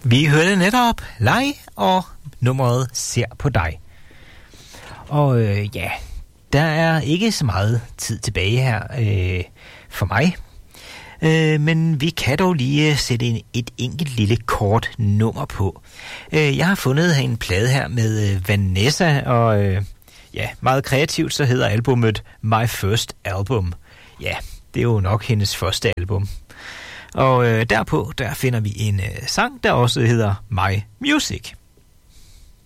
Vi hørte netop Leg og nummeret Ser på dig. Og ja, der er ikke så meget tid tilbage her for mig. Men vi kan dog lige sætte et enkelt lille kort nummer på. Jeg har fundet en plade her med Vanessa, og ja, meget kreativt så hedder albummet My First Album. Ja, det er jo nok hendes første album. Og derpå, der finder vi en sang, der også hedder My Music.